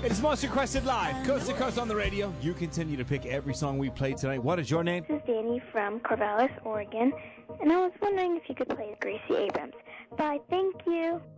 It's Most Requested Live, coast to coast on the radio. You continue to pick every song we played tonight. What is your name? This is Danny from Corvallis, Oregon, and I was wondering if you could play Gracie Abrams. Bye, thank you.